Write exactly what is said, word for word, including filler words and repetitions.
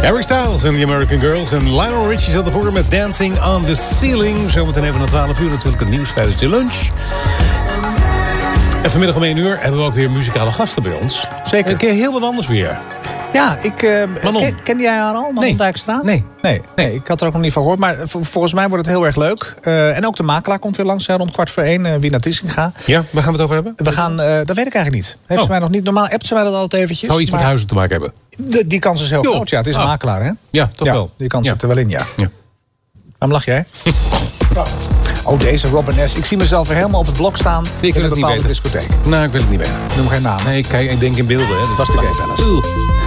Harry Styles en The American Girls. En Lionel Richie zat ervoor met Dancing on the Ceiling. Zometeen even na twaalf uur natuurlijk het nieuws tijdens de lunch. En vanmiddag om één uur hebben we ook weer muzikale gasten bij ons. Zeker. Een keer heel wat anders weer. Ja, ik, uh, ken, kende jij haar al, Manon nee. Dijkstra? Nee. nee. Nee, ik had er ook nog niet van gehoord. Maar volgens mij wordt het heel erg leuk. Uh, en ook de makelaar komt weer langs, hè, rond kwart voor één. Uh, Wina Tissinga. Ja, waar gaan we het over hebben? We gaan, uh, dat weet ik eigenlijk niet. Heeft oh. ze mij nog niet. Normaal appt ze mij dat altijd eventjes. Zou iets maar met huizen te maken hebben? De, die kans is heel groot. Ja, het is een ah. makelaar, hè? Ja, toch ja, wel. Die kans ja. zit er wel in, ja. ja. Waarom lach jij? Oh, deze Robin S. Ik zie mezelf weer helemaal op het blok staan. Ik wil in een het niet bepaalde weten. discotheek. Nou, ik wil het niet weten. Noem geen naam. Nee, ik, kijk, ik denk in beelden. Hè. Dat is de gay palace.